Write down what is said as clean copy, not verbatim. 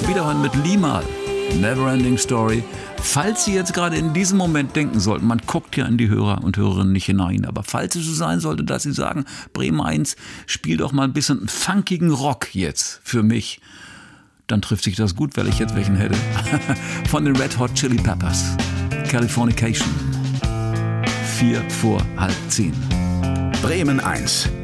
Wiederhören mit Limahl. Neverending Story. Falls Sie jetzt gerade in diesem Moment denken sollten, man guckt ja in die Hörer und Hörerinnen nicht hinein, aber falls es so sein sollte, dass Sie sagen, Bremen 1, spiel doch mal ein bisschen funkigen Rock jetzt für mich, dann trifft sich das gut, weil ich jetzt welchen hätte. Von den Red Hot Chili Peppers. Californication. 9:55. Bremen 1.